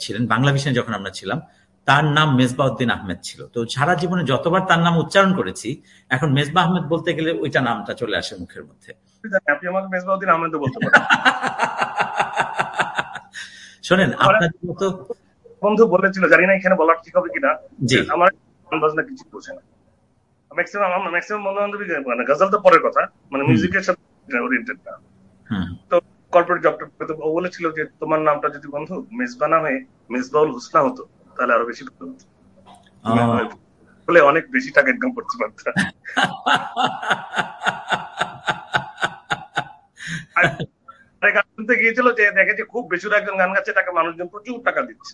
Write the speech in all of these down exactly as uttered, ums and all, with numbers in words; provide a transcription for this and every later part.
ছিলেন বাংলা ভিশনে যখন আমরা ছিলাম, তার নাম মেজবাউদ্দিন আহমেদ ছিল। তো সারা জীবনে যতবার তার নাম উচ্চারণ করেছি, এখন মেজবা আহমেদ বলতে গেলে ওইটা নামটা চলে আসে মুখের মধ্যে। আপনি আমাকে মেজবাউদ্দিন আহমেদ বলতে পারেন। শোনেন, আপনার মতো বন্ধু বলেছিল, জানি না এখানে বলার ঠিক হবে কিনা, জি আমার গান বাজনা কিছু বোঝে না। ম্যাক্সিমাম আমার ম্যাক্সিমাম বন্ধু বান্ধবী মানে গজল তো পরের কথা, মানে মিউজিকের সাথে ওরিয়েন্টেড না। তো কর্পোরেট জবটা ও বলেছিল যে তোমার নামটা যদি বন্ধু মেজবা না হয়ে মেজবাউল হুসনা হতো তাহলে আরো বেশি ভালো হতো, বলে অনেক বেশি টাকা ইনকাম করতে পারতাম। গান শুনতে গিয়েছিল যে দেখেছে খুব বেসুরা একজন গান গাচ্ছে, তাকে মানুষজন প্রচুর টাকা দিচ্ছে।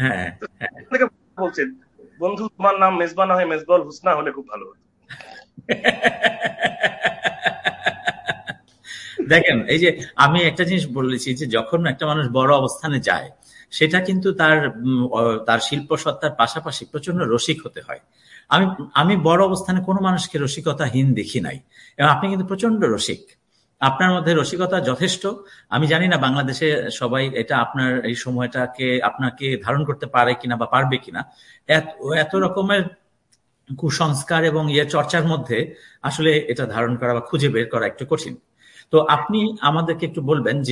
বলছে বন্ধু তোমার নাম মেজবা না হয়ে মেজবাউল হুসনা হলে খুব ভালো হতো। দেখেন, এই যে আমি একটা জিনিস বলেছি যে যখন একটা মানুষ বড় অবস্থানে যায়, সেটা কিন্তু তার তার শিল্প সত্তার পাশাপাশি প্রচন্ড রসিক হতে হয়। আমি আমি বড় অবস্থানে কোনো মানুষকে রসিকতাহীন দেখি নাই, এবং আপনি কিন্তু প্রচন্ড রসিক, আপনার মধ্যে রসিকতা যথেষ্ট। আমি জানি না বাংলাদেশে সবাই এটা আপনার এই সময়টাকে আপনাকে ধারণ করতে পারে কিনা বা পারবে কিনা। এত এত রকমের কুসংস্কার এবং ইয়ে চর্চার মধ্যে আসলে এটা ধারণ করা বা খুঁজে বের করা একটু কঠিন। তো আপনি আমাদেরকে একটু বলবেন যে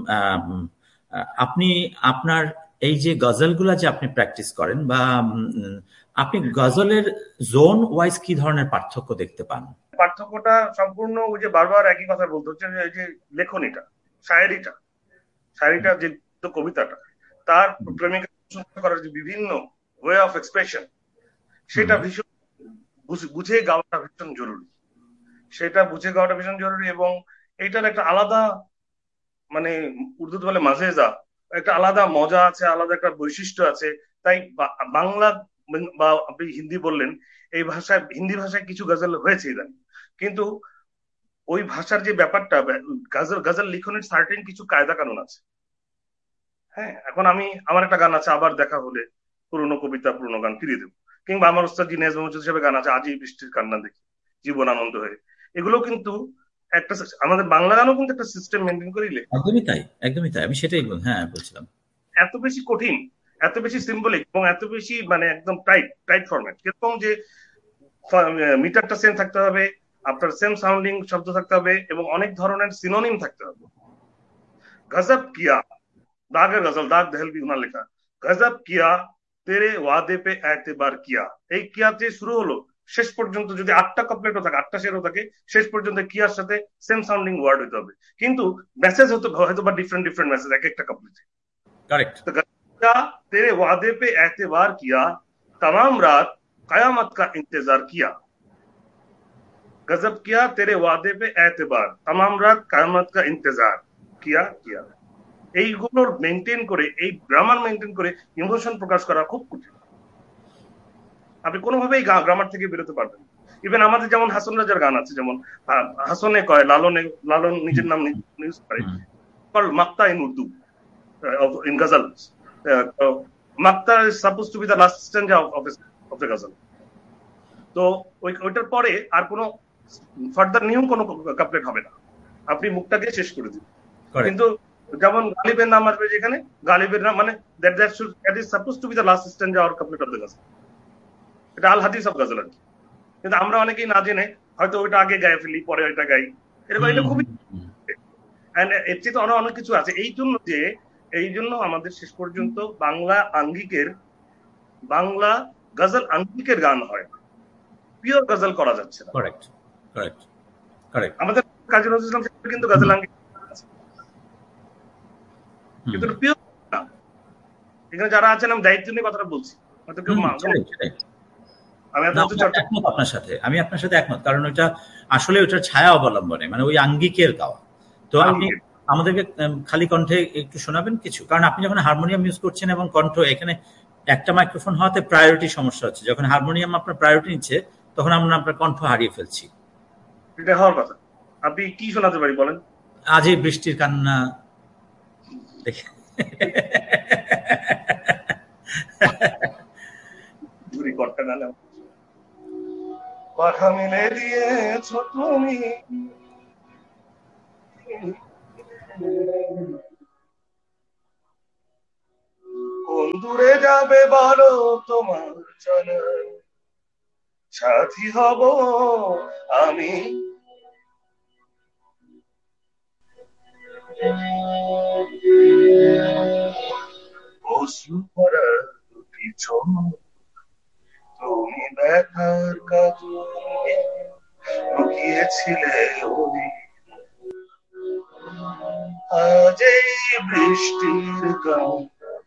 আপনি আপনার এই যে গজলগুলা যে আপনি প্র্যাকটিস করেন, বা আপনি গজলের জোন ওয়াইজ কি ধরনের পার্থক্য দেখতে পান? পার্থক্যটা সম্পূর্ণ ওই যে বারবার একই কথা বলতে হচ্ছে, যে লেখনীটা, শায়েরিটা, শায়েরিটা যে কবিতাটা, তার প্রেমিকা করার যে বিভিন্ন ওয়ে অফ এক্সপ্রেশন, সেটা ভীষণ বুঝে গাওয়াটা ভীষণ জরুরি। সেটা বুঝে গাওয়াটা ভীষণ জরুরি এবং এইটার একটা আলাদা, মানে উর্দুতে বলে মাজেজা, একটা আলাদা মজা আছে, আলাদা একটা বৈশিষ্ট্য আছে। তাই বাংলা বা আপনি হিন্দি বললেন, এই ভাষায় হিন্দি ভাষায় কিছু গজল হয়েছে ইদানিং, কিন্তু ওই ভাষার যে ব্যাপারটা, গজল গজল লিখনের সার্টেন কিছু কায়দা কানুন আছে। হ্যাঁ, এখন আমি আমার একটা গান আছে আবার দেখা হলে, পুরনো কবিতা পুরনো গান ফিরিয়ে দেবো, কিংবা আমার ওস্তাদ জি নেজমুল হিসেবে গান আছে আজই বৃষ্টির কান্না দেখি, জীবন আনন্দ হয়ে, এগুলো কিন্তু একটা আমাদের বাংলা গানও কিন্তু একটা সিস্টেম মেনটেন করিলে। একদমই তাই, একদমই তাই, আমি সেটাই হ্যাঁ বলছিলাম। এত বেশি কঠিন, এত বেশি সিম্বলিক এবং এত বেশি মানে একদম টাইট টাইট ফরম্যাট, কিরকম যে মিটারটা সেম থাকতে হবে, আপনার সেম সাউন্ডিং শব্দ থাকতে হবে এবং অনেক ধরনের সিনোনিম থাকতে হবে। গজব কিয়া, দাগের গজল, দাগ দেহলভি উনার লেখা, গজব কিয়া তেরে ওয়াদে পে এতেবার কিয়া, এই কিয়াতে শুরু হলো শেষ পর্যন্ত যদি আটটা কাপলেটও থাকে, আটটা শেরও থাকে, শেষ পর্যন্ত কিয়ার সাথে সেম সাউন্ডিং ওয়ার্ড হতে হবে, কিন্তু মেসেজ হতে হয়তো বা ডিফারেন্ট ডিফারেন্ট মেসেজ এক একটা কাপলেটে। करेक्ट। तो तेरे वादे पे एतबार किया, तमाम रात कयामत का इंतजार किया, गजब किया तेरे वादे पे एतबार, तमाम रात कयामत का इंतजार किया किया। এইগুলো মেনটেন করে, এই গ্রামার মেনটেন করে ইমোশন প্রকাশ করা খুব কঠিন। আপনি কোনোভাবেই গ্রামার থেকে বেরোতে পারবেন। ইভেন আমাদের যেমন হাসন রাজার গান আছে, যেমন হাসনে কয় লালনে, লালন নিজের নাম ইউজ করে, মাক্তা in Urdu in ghazals. Uh, uh, Makta is supposed to be the last stanza of, of, of the ghazal. তো ওইটার পরে আর কোনো ফার্দার নিউ কোনো কাপলেট হবে না, আপনি মুখটাকে শেষ করে দিন। কিন্তু যেমন গালিবের নাম আসবে যেখানে, গালিবের নাম মানে that that should that is suppose two B the last স্ট্যান্জা or couplet of the গজল। এটা আল হাদিস অফ গজল আর কি। কিন্তু আমরা অনেকেই না জেনে হয়তো ওইটা আগে গায়ে ফেলি, পরে ওইটা গাই, এরকম। এটা খুবই এর চেয়ে তো অনেক অনেক কিছু আছে। এই জন্য যে এই জন্য আমাদের শেষ পর্যন্ত বাংলা আঙ্গিকের, বাংলা গজল আঙ্গিকের গান হয়, পিওর গজল করা যাচ্ছে না। Correct, correct, correct. আমাদের কাজী নজরুল ইসলাম সাহেব কিন্তু গজল আঙ্গিক আছে, কিন্তু পিওর না। এখানে যারা আছেন, আমি দায়িত্ব নিয়ে কথাটা বলছি, হয়তো কেউ আমি আপনার সাথে আমি আপনার সাথে একমত, কারণ ওইটা আসলে ওইটার ছায়া অবলম্বনে, মানে ওই আঙ্গিকের গাওয়া। তো আপনি আমাদেরকে খালি কণ্ঠে একটু শোনাবেন কিছু, কারণ আপনি যখন হারমোনিয়াম ইউজ করছেন এবং কণ্ঠ, এখানে একটা মাইক্রোফোন হওয়াতে প্রায়োরিটি সমস্যা হচ্ছে। যখন হারমোনিয়াম আপনার প্রায়োরিটি নিচ্ছে, তখন আমরা আপনার কণ্ঠ হারিয়ে ফেলছি। এটা হওয়ার কথা। আপনি কি শোনাতে পারি বলেন? আজই বৃষ্টির কান্না দেখে পাখা মিলে দিয়েছ তুমি, কোন দূরে যাবে বলো তোমার জানা, সাথী হব আমি। অশ্রু ভরা দুটি চোখ, তুমি ব্যথার কাজল লুকিয়েছিলে ওরে, আজ এই বৃষ্টির গান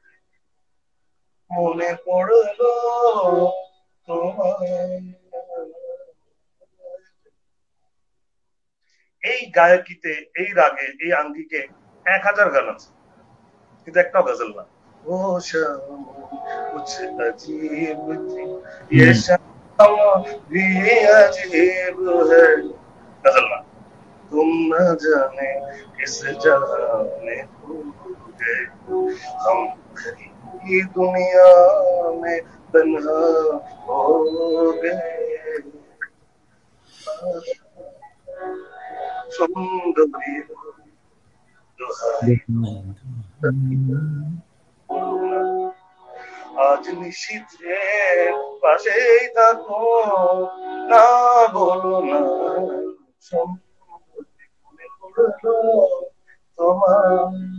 মনে পড়লো তোমায়। এই গায়কিতে, এই রাগে, এই আঙ্গিকে এক হাজার গান আছে, কিন্তু একটাও গজল না। ও শাম কুছ अजीब थी ये शाम भी अजीब है, गजल ना। तुम न जाने किस जहां में खो गए, हम खरी दुनिया में तन्हा हो गए। सुंदरी दुहाई আজ নিশীথের পাশেই থাকো, না বলো না মনে পড়লো তোমার।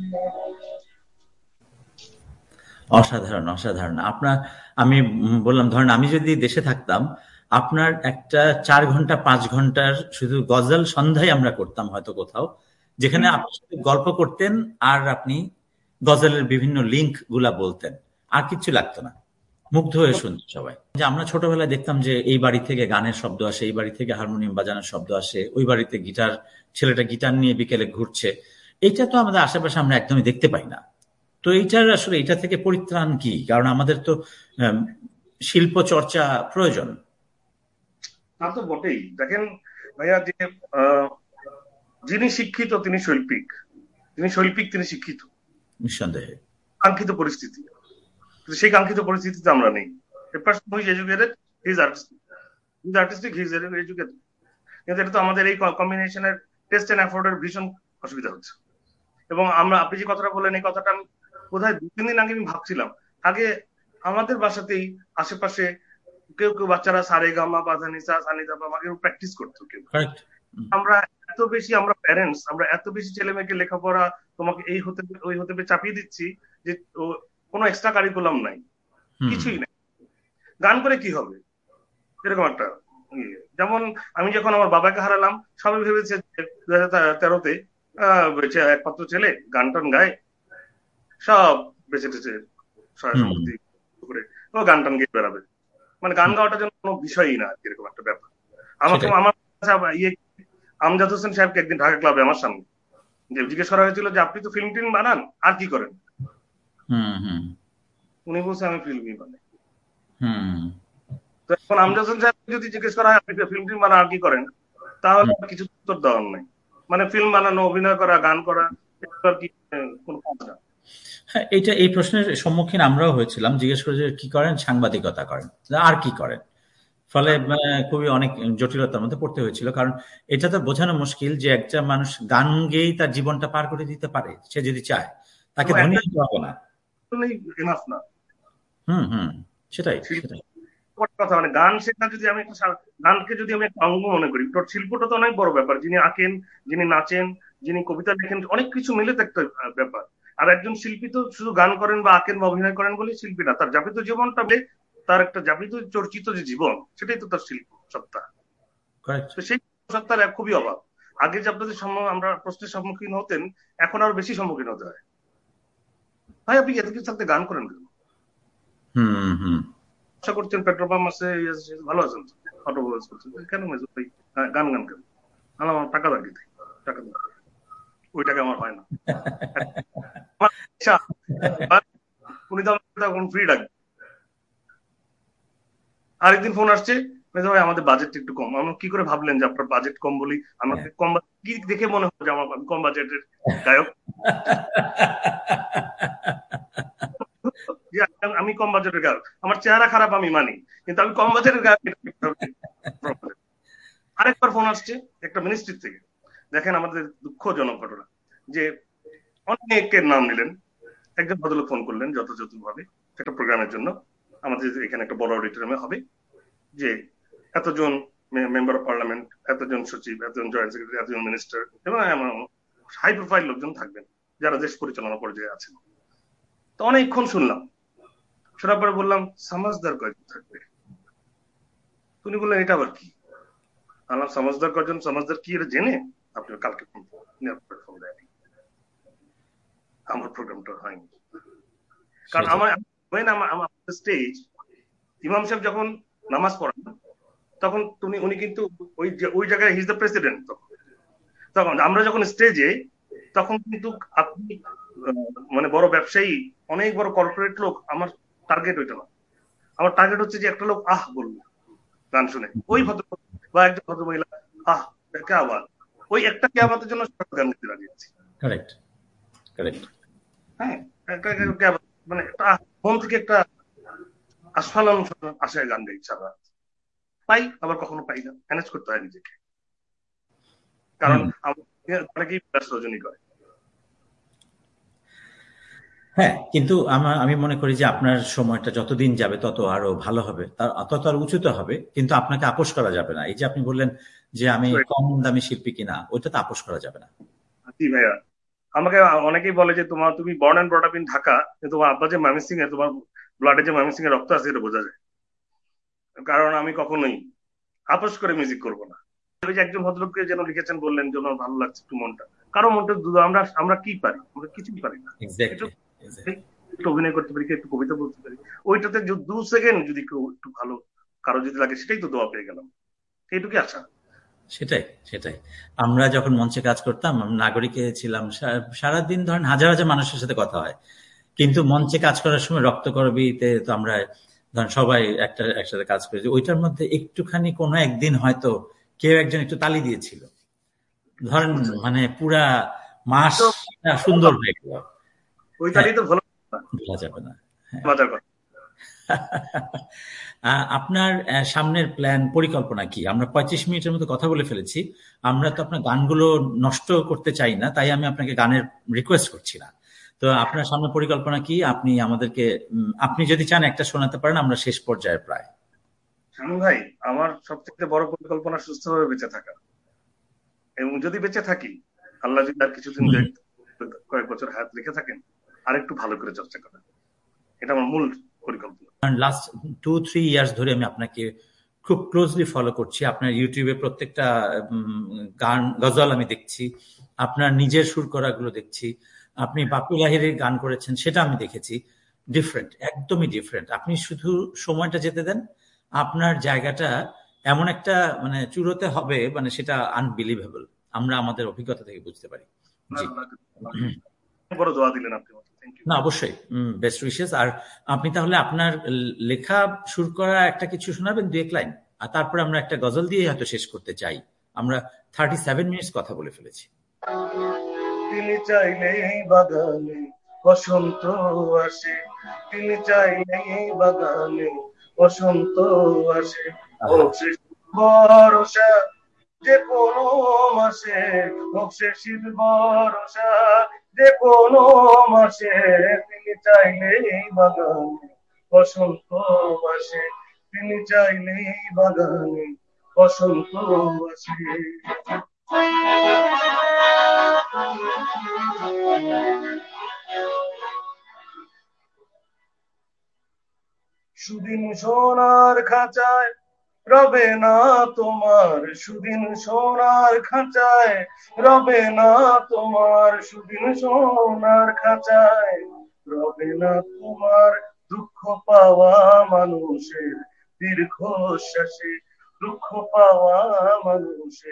অসাধারণ, অসাধারণ। আপনার, আমি বললাম ধরেন আমি যদি দেশে থাকতাম, আপনার একটা চার ঘন্টা পাঁচ ঘন্টার শুধু গজল সন্ধ্যায় আমরা করতাম হয়তো কোথাও, যেখানে আপনি শুধু গল্প করতেন আর আপনি গজলের বিভিন্ন লিঙ্ক গুলা বলতেন, আর কিছু লাগতো না, মুগ্ধ হয়ে শুনত সবাই। যে আমরা ছোটবেলায় দেখতাম যে এই বাড়ি থেকে গানের শব্দ আসে, এই বাড়ি থেকে হারমোনিয়াম বাজানোর শব্দ আসে, ওই বাড়িতে গিটার, ছেলেটা গিটার নিয়ে বিকেলে ঘুরছে। এইটা তো আমাদের আশেপাশে আমরা একদমই দেখতে পাই না। তো এইটার আসলে এটা থেকে পরিত্রাণ কি? কারণ আমাদের তো শিল্প চর্চা প্রয়োজন। তা তো বটেই। দেখেন ভাইয়া, যে যিনি শিক্ষিত তিনি শৈল্পিক, তিনি শৈল্পিক তিনি শিক্ষিত, নিঃসন্দেহে। কাঙ্ক্ষিত পরিস্থিতি, কিন্তু সেই কাঙ্ক্ষিত পরিস্থিতিতে আমরা নেই। A person who is educated, he is artistic. He is artistic, he is educated. কিন্তু এটা তো আমাদের এই কম্বিনেশনের টেস্ট এন্ড এফোর্টের ভীষণ অসুবিধা হচ্ছে। এবং আমরা, আপনি যে কথাটা বললেন, এই কথাটা আমি বোধহয় দু তিন দিন আগে আমি ভাবছিলাম। আগে আমাদের বাসাতেই আশেপাশে কেউ কেউ বাচ্চারা সারে গামা পাধানিসা সানিদা আমাকে প্র্যাকটিস করতো কেউ। আমরা এত বেশি, আমরা প্যারেন্টস, আমরা এত বেশি ছেলে মেয়েকে লেখাপড়া, তোমাকে এই হতে ওই হতে চাপিয়ে দিচ্ছি যে কোনো এক্সট্রা কারিকুলাম নাই, কিছুই নাই। গান করে কি হবে, এরকম একটা। যেমন আমি যখন আমার বাবাকে হারালাম, সবাই ভেবেছে দু হাজার তেরোতে একমাত্র ছেলে গান টান গায়, সব বেঁচে টেছে সহায় সম্পত্তি করে ও গান টান গিয়ে বেড়াবে, মানে গান গাওয়াটা যেন কোনো বিষয়ই না, এরকম একটা ব্যাপার। আমাকে আমার ইয়ে আমজাদ হোসেন সাহেবকে একদিন ঢাকা ক্লাবে আমার সামনে যে জিজ্ঞেস করা হয়েছিল যে আপনি তো ফিল্ম টিম বানান, আর কি করেন? উনি বলছে আমি ফিল্মই বানাই। তো এখন আমজাদ হোসেন সাহেবকে যদি জিজ্ঞেস করা হয় আপনি ফিল্ম টিম বানান আর কি করেন, তাহলে কিছু উত্তর দেওয়ার নাই। মানে ফিল্ম বানানো, অভিনয় করা, গান করা, আর কি কোনো কাজ না। হ্যাঁ, এইটা এই প্রশ্নের সম্মুখীন আমরাও হয়েছিলাম। জিজ্ঞেস করে যে কি করেন, সাংবাদিকতা করেন, আর কি করেন। ফলে খুবই অনেক জটিলতার মধ্যে পড়তে হয়েছিল। কারণ এটা তো বোঝানো মুশকিল যে একটা মানুষ গান গেয়েই তার জীবনটা পার করে দিতে পারে, সে যদি চায়, তাকে ধনী হতে হবে না। হুম হুম সেটাই সেটাই কথা। মানে গান শেখা, যদি আমি গানকে যদি আমি একটা অঙ্গ মনে করি, তোর শিল্পটা তো অনেক বড় ব্যাপার। যিনি আঁকেন, যিনি নাচেন, যিনি কবিতা লেখেন, অনেক কিছু মিলে তো একটা ব্যাপার। আর একজন শিল্পী তো শুধু গান করেন বা আঁকেন বা অভিনয় করেন বলে শিল্পী না, তার যাপিত জীবনটা, তার একটা যাপিত চর্চিত যে জীবন, সেটাই তো তার শিল্প সত্তা। তো সেই সত্তার খুবই অভাব। আগে যে আপনাদের আমরা প্রশ্নের সম্মুখীন হতেন, এখন আরো বেশি সম্মুখীন হতে হয়। ভাই আপনি এত কিছু থাকতে গান করেন কেন? হুম হুম আশা করছেন পেট্রোল পাম্প আছে, ভালো আছেন, অটো বলেজ করছেন, কেন ভাই গান গান কেন? আমার টাকা লাগে, টাকা ওই টাকা আমার হয় না। উনি তো এখন ফ্রি ডাকবেন। আরেকদিন ফোন আসছে, ভাই আমাদের বাজেট একটু কম। আমরা কি করে ভাবলেন যে আপনার বাজেট কম বলি? আমাকে কম কি দেখে মনে হয় যে আমার কম বাজেটের গায়ক? আমি কম বাজেটের গায়ক, আমার চেহারা খারাপ আমি মানি, কিন্তু আমি কম বাজেটের গায়ক। আরেকবার ফোন আসছে একটা মিনিস্ট্রি থেকে। দেখেন আমাদের দুঃখজনক ঘটনা যে অনেকের নাম নিলেন, একজন ভদ্রলোক ফোন করলেন যথাযথ ভাবে, একটা প্রোগ্রামের জন্য আমাদের এখানে একটা বড় অডিটোরিয়ামে হবে, যে এতজন মেম্বার অফ পার্লামেন্ট, এতজন সচিব, এতজন জয়েন্ট সেক্রেটারি, এতজন মিনিস্টার এবং হাই প্রোফাইল লোকজন থাকবেন যারা দেশ পরিচালনা পর্যায়ে আছেন। তো অনেকক্ষণ শুনলাম, শোনার পরে বললাম সমাজদার কয়জন থাকবে? উনি বললেন এটা আবার কি? আল্লাহ সমাজদার কয়জন, সমাজদার কি এটা জেনে আপনি কালকে ফোন দেয়নি, আমার প্রোগ্রামটা হয়নি। কারণ আমার আমার স্টেজ ইমাম সাহেব যখন নামাজ পড়ান তখন তুমি উনি কিন্তু ওই ওই জায়গায় হি ইজ দ্য প্রেসিডেন্ট। তখন আমরা যখন স্টেজে, তখন কিন্তু আপনি মানে বড় ব্যবসায়ী, অনেক বড় কর্পোরেট লোক, আমার টার্গেট ওইটা না। আমার টার্গেট হচ্ছে যে একটা লোক আহ বলবে গান শুনে, ওই ভদ্র বা একজন ভদ্র মহিলা আহ কে আওয়াজ, ওই একটা কে আওয়াজের জন্য গান গাইতে রাজি আছি। কারেক্ট কারেক্ট হ্যাঁ, মানে মন থেকে একটা আস্ফালন আসে গান গাই, সারা পাই আবার কখনো পাই না, ম্যানেজ করতে হয় নিজেকে। কারণ অনেকেই রজনী করে। হ্যাঁ, কিন্তু আমার আমি মনে করি যে আপনার সময়টা যতদিন যাবে তত আরো ভালো হবে, তার তত আর উঁচুতে হবে, কিন্তু আপনাকে আপোষ করা যাবে না। এই যে আপনি বললেন যে আমি কম দামি শিল্পী কিনা, ওইটা তো আপোষ করা যাবে না। জি ভাইয়া, আমাকে অনেকেই বলে যে তোমার তুমি born and brought up in Dhaka, তোমার আব্বা যে ময়মনসিং এ, তোমার ব্লাডে যে ময়মনসিং এর রক্ত আছে এটা বোঝা যায়। কারণ আমি কখনোই আপোষ করে মিউজিক করবো না। ওই যে একজন ভদ্রলোককে যেন লিখেছেন, বললেন যে আমার ভালো লাগছে একটু মনটা, কারো মনটা আমরা আমরা কি পারি, আমরা কিছুই পারি না। একটু অভিনয় করতে পারি, একটু কবিতা বলতে পারি, ওইটাতে দু সেকেন্ড যদি কেউ একটু ভালো কারো যদি লাগে, সেটাই তো দোয়া পেয়ে গেলাম, এইটুকু আশা। সেটাই সেটাই আমরা যখন মঞ্চে কাজ করতাম, নাগরিকে ছিলাম, সারাদিন ধরেন হাজার হাজার মানুষের সাথে কথা হয়, কিন্তু মঞ্চে কাজ করার সময় রক্তকরবীতে তো আমরা ধরেন সবাই একটা একসাথে কাজ করেছি, ওইটার মধ্যে একটুখানি কোনো একদিন হয়তো কেউ একজন একটু তালি দিয়েছিল, ধরেন মানে পুরা মাস সুন্দর হয়ে গেল, ওই তালি তো ভালো ভোলা যাবে না। আপনার সামনের প্ল্যান পরিকল্পনা কি? আমরা পঁয়ত্রিশ মিনিটের মতো কথা বলে ফেলেছি, আমরা তো আপনার গানগুলো নষ্ট করতে চাই না, তাই আমি আপনাকে গানের রিকোয়েস্ট করছি না। তো আপনার সামনের পরিকল্পনা কি? আপনি আমাদেরকে, আপনি যদি চান একটা শোনাতে পারেন, আমরা শেষ পর্যায়ে প্রায়। শামীম ভাই, আমার সবথেকে বড় পরিকল্পনা সুস্থভাবে বেঁচে থাকা, এবং যদি বেঁচে থাকি, আল্লাহ যদি আর কিছুদিন কয়েক বছর হায়াত রেখে থাকেন, আর একটু ভালো করে চর্চা করা, এটা আমার মূল পরিকল্পনা। লাস্ট টু থ্রি ইয়ার্স ধরে আমি আপনাকে খুব ক্লোজলি ফলো করছি, আপনার ইউটিউবে প্রত্যেকটা গান গজল আমি দেখছি, আপনার নিজের সুর করাগুলো দেখছি, আপনি বাপি লাহিড়ীর গান করেছেন সেটা আমি দেখেছি, ডিফারেন্ট, একদমই ডিফারেন্ট। আপনি শুধু সময়টা যেতে দেন, আপনার জায়গাটা এমন একটা মানে চূড়োতে হবে, মানে সেটা আনবিলিভেবল, আমরা আমাদের অভিজ্ঞতা থেকে বুঝতে পারি। বড় দোয়া দিলেন আপনি। না, অবশ্যই বেস্ট উইশেস। আর আপনি তাহলে আপনার লেখা সুর করা একটা কিছু শোনাবেন, দু এক লাইন, আর তারপরে আমরা একটা গজল দিয়ে হয়তো শেষ করতে চাই। আমরা থার্টি সেভেন মিনিটস কথা বলে ফেলেছি। তিনি চাইলেই বাগানে বসন্ত আসে, তিনি চাইলেই বাগানে বসন্ত আসে, ভরসা যে কোনো মাসে, শীত ভরসা যে কোনো মাসে, তিনি চাইলেই বাগানে বসন্ত আসে, তিনি চাইলেই বাগানে বসন্ত আসে। সুদিন সোনার খাঁচায় রবে না তোমার, সুদিন সোনার খাঁচায় রবে না তোমার, সুদিন সোনার খাঁচায় রবে না তোমার, দুঃখ পাওয়া মানুষের দীর্ঘশ্বাসে, দুঃখ পাওয়া মানুষের